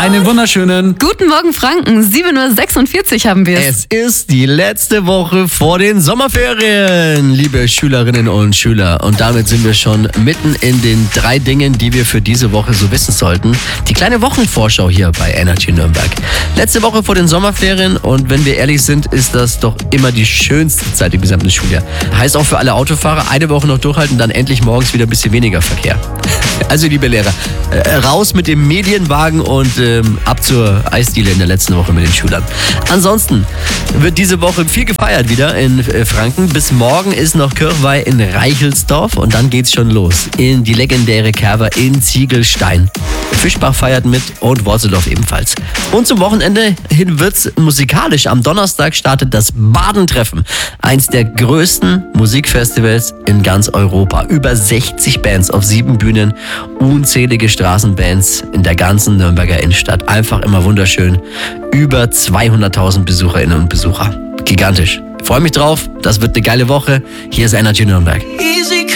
Einen wunderschönen Guten Morgen, Franken. 7:46 Uhr haben wir es. Es ist die letzte Woche vor den Sommerferien, liebe Schülerinnen und Schüler. Und damit sind wir schon mitten in den 3 Dingen, die wir für diese Woche so wissen sollten. Die kleine Wochenvorschau hier bei Energy Nürnberg. Letzte Woche vor den Sommerferien und wenn wir ehrlich sind, ist das doch immer die schönste Zeit im gesamten Schuljahr. Heißt auch für alle Autofahrer, eine Woche noch durchhalten, dann endlich morgens wieder ein bisschen weniger Verkehr. Also liebe Lehrer, raus mit dem Medienwagen und ab zur Eisdiele in der letzten Woche mit den Schülern. Ansonsten wird diese Woche viel gefeiert wieder in Franken. Bis morgen ist noch Kirchweih in Reichelsdorf und dann geht's schon los in die legendäre Kerber in Ziegelstein. Fischbach feiert mit und Worzeldorf ebenfalls. Und zum Wochenende hin wird's musikalisch. Am Donnerstag startet das Badentreffen. Eins der größten Musikfestivals in ganz Europa. Über 60 Bands auf 7 Bühnen, unzählige Straßenbands in der ganzen Nürnberger Innenstadt. Einfach immer wunderschön. Über 200.000 Besucherinnen und Besucher. Gigantisch. Ich freue mich drauf. Das wird eine geile Woche. Hier ist Energy Nürnberg.